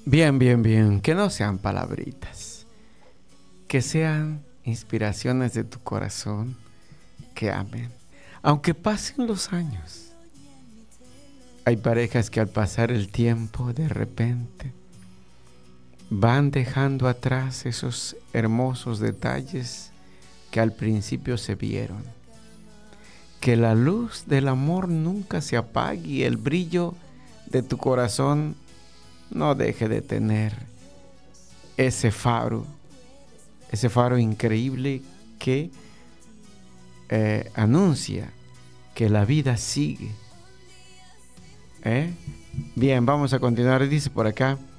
Bien, bien, bien. Que no sean palabritas, que sean inspiraciones de tu corazón que amen. Aunque pasen los años, hay parejas que al pasar el tiempo de repente van dejando atrás esos hermosos detalles que al principio se vieron. Que la luz del amor nunca se apague y el brillo de tu corazón no deje de tener ese faro, ese faro increíble que anuncia que la vida sigue. ¿Eh? Bien, vamos a continuar. Dice por acá.